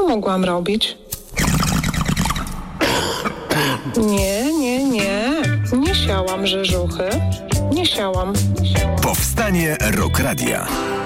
mogłam robić? Nie. Nie siałam rzeżuchy. Nie siałam. Powstanie Rock Radia.